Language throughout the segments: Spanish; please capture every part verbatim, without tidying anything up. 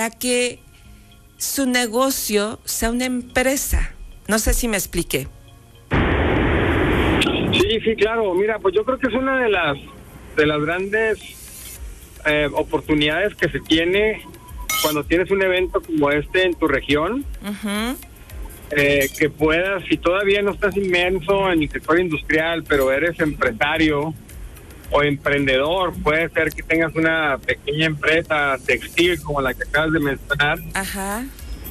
para que su negocio sea una empresa. No sé si me expliqué. Sí, sí, claro. Mira, pues yo creo que es una de las de las grandes eh, oportunidades que se tiene cuando tienes un evento como este en tu región. Uh-huh. Eh, que puedas, si todavía no estás inmenso en el sector industrial, pero eres empresario o emprendedor, puede ser que tengas una pequeña empresa textil como la que acabas de mencionar. Ajá.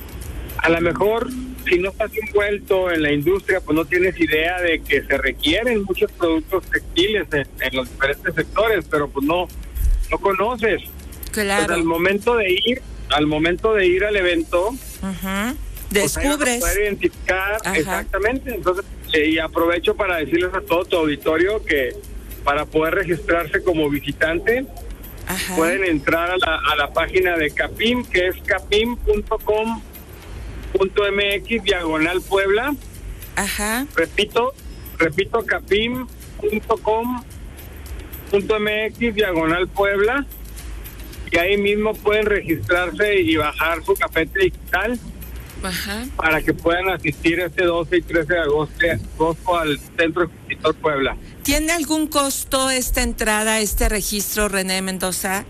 A lo mejor, si no estás envuelto en la industria, pues no tienes idea de que se requieren muchos productos textiles en, en los diferentes sectores, pero pues no, no conoces. Claro. Pues al momento de ir, al momento de ir al evento, uh-huh. Pues descubres. poder identificar. Ajá. Exactamente. Entonces, eh, y aprovecho para decirles a todo tu auditorio que para poder registrarse como visitante, Ajá. pueden entrar a la, a la página de Capim, que es capim punto com punto m x diagonal Puebla. Ajá. Repito, repito, capim punto com punto m x diagonal Puebla. Y ahí mismo pueden registrarse y bajar su cafete digital. Ajá. Para que puedan asistir este doce y trece de agosto, agosto al Centro Expositor Puebla. ¿Tiene algún costo esta entrada, este registro, René Mendoza?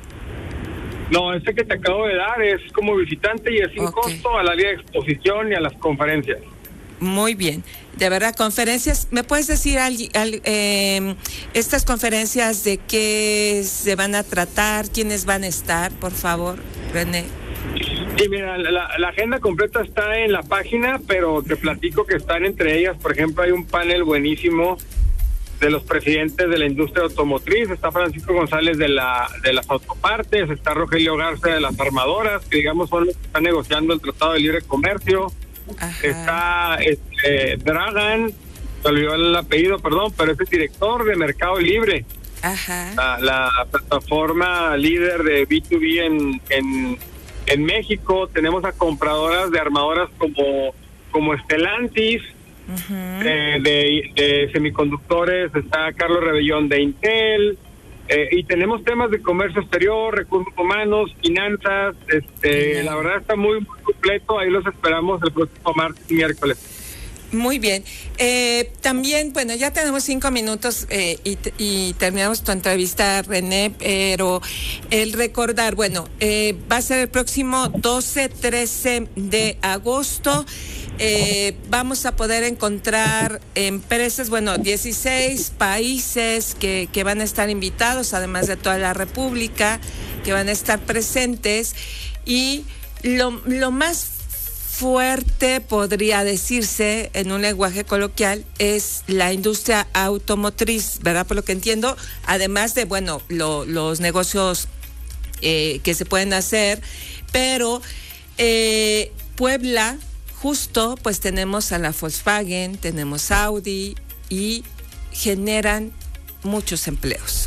No, este que te acabo de dar es como visitante y es sin Okay. costo a la área de exposición y a las conferencias. Muy bien. De verdad, conferencias, ¿me puedes decir al, al, eh, estas conferencias de qué se van a tratar, quiénes van a estar, por favor, René? Sí, mira, la, la agenda completa está en la página, pero te platico que están entre ellas, por ejemplo, hay un panel buenísimo de los presidentes de la industria automotriz, está Francisco González de la de las autopartes, está Rogelio Garza de las armadoras, que digamos son los que están negociando el Tratado de Libre Comercio. Ajá. Está este, Dragan, se olvidó el apellido, perdón, pero es el director de Mercado Libre, Ajá. la, la plataforma líder de B dos B en, en, en México. Tenemos a compradoras de armadoras como, como Stellantis, Uh-huh. eh, de, de semiconductores, está Carlos Rebellón de Intel, eh, y tenemos temas de comercio exterior, recursos humanos, finanzas. Este, uh-huh. La verdad está muy, muy completo. Ahí los esperamos el próximo martes y miércoles. Muy bien. Eh, también, bueno, ya tenemos cinco minutos eh, y, y terminamos tu entrevista, René, pero el recordar, bueno, eh, va a ser el próximo doce, trece de agosto. Eh, vamos a poder encontrar empresas, bueno, dieciséis países que, que van a estar invitados, además de toda la República, que van a estar presentes. Y lo, lo más fuerte, podría decirse en un lenguaje coloquial, es la industria automotriz, ¿verdad? Por lo que entiendo, además de, bueno, lo, los negocios eh, que se pueden hacer, pero eh, Puebla, justo, pues tenemos a la Volkswagen, tenemos Audi y generan muchos empleos.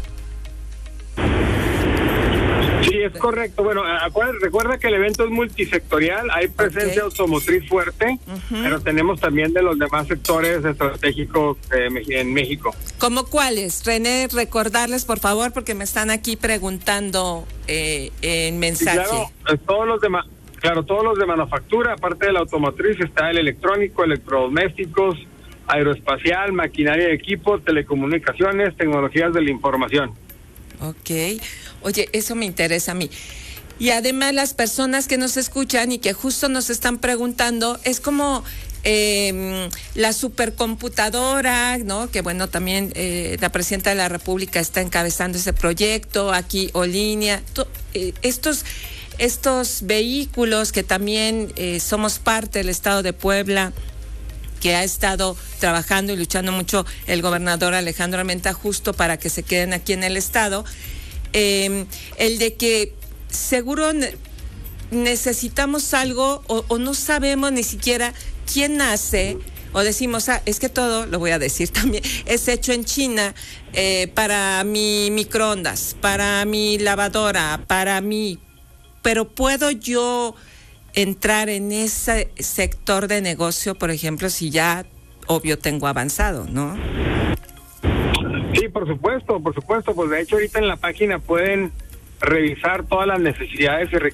Sí, es correcto. Bueno, acuérdate, recuerda que el evento es multisectorial, hay presencia okay. automotriz fuerte, uh-huh. pero tenemos también de los demás sectores estratégicos eh, en México. ¿Cómo cuáles? René, recordarles, por favor, porque me están aquí preguntando eh, en mensaje. Sí, claro, todos los demás. Claro, todos los de manufactura, aparte de la automotriz, está el electrónico, electrodomésticos, aeroespacial, maquinaria y equipo, telecomunicaciones, tecnologías de la información. Ok. Oye, eso me interesa a mí. Y además las personas que nos escuchan y que justo nos están preguntando, es como eh, la supercomputadora, ¿no? Que bueno, también eh, la presidenta de la República está encabezando ese proyecto, aquí Olinia, to, eh, estos... Estos vehículos que también eh, somos parte del Estado de Puebla, que ha estado trabajando y luchando mucho el gobernador Alejandro Armenta justo para que se queden aquí en el Estado, eh, el de que seguro ne- necesitamos algo o, o no sabemos ni siquiera quién hace, o decimos, ah, es que todo, lo voy a decir también, es hecho en China eh, para mi microondas, para mi lavadora, para mi... Pero ¿puedo yo entrar en ese sector de negocio, por ejemplo, si ya, obvio, tengo avanzado, ¿no? Sí, por supuesto, por supuesto. Pues de hecho ahorita en la página pueden revisar todas las necesidades y